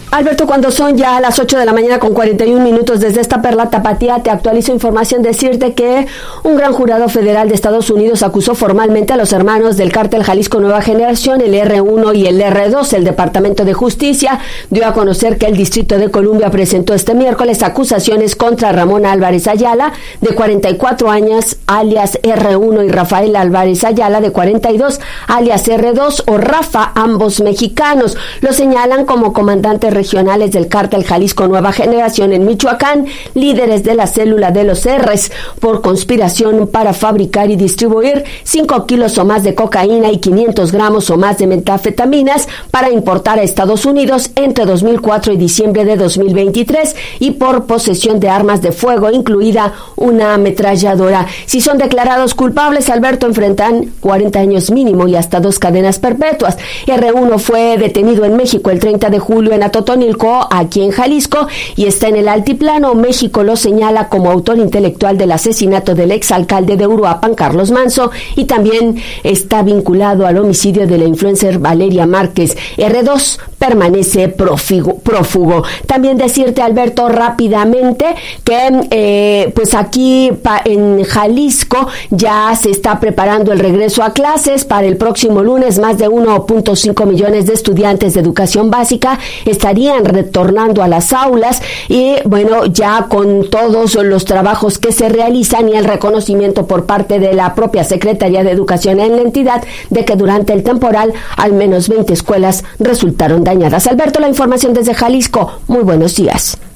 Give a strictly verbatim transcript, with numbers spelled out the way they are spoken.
Alberto, cuando son ya las ocho de la mañana con cuarenta y un minutos desde esta perla tapatía, te actualizo información, decirte que un gran jurado federal de Estados Unidos acusó formalmente a los hermanos del cártel Jalisco Nueva Generación, el erre uno y el erre dos. El Departamento de Justicia dio a conocer que el Distrito de Columbia presentó este miércoles acusaciones contra Ramón Álvarez Ayala, de cuarenta y cuatro años, alias erre uno, y Rafael Álvarez Ayala, de cuarenta y dos, alias erre dos, o Rafa, ambos mexicanos. Lo señalan como comandantes regionales del cártel Jalisco Nueva Generación en Michoacán, líderes de la célula de los R's, por conspiración para fabricar y distribuir cinco kilos o más de cocaína y quinientos gramos o más de metanfetaminas para importar a Estados Unidos entre dos mil cuatro y diciembre de dos mil veintitrés, y por posesión de armas de fuego, incluida una ametralladora. Si son declarados culpables, Alberto, enfrentan cuarenta años mínimo y hasta dos cadenas perpetuas. erre uno fue detenido en México el treinta de julio en Atotonilco, aquí en Jalisco, y está en el altiplano. México lo señala como autor intelectual del asesinato del exalcalde de Uruapan, Carlos Manzo, y también está vinculado al homicidio de la influencer Valeria Márquez. erre dos permanece prófugo. prófugo. También decirte, Alberto, rápidamente que eh, pues aquí pa, en Jalisco ya se está preparando el regreso a clases para el próximo lunes. Más de uno punto cinco millones de estudiantes de educación básica estarían retornando a las aulas, y bueno, ya con todos los trabajos que se realizan y el reconocimiento por parte de la propia Secretaría de Educación en la entidad de que durante el temporal al menos veinte escuelas resultaron dañadas. Alberto, la información desde Jalisco. Muy buenos días.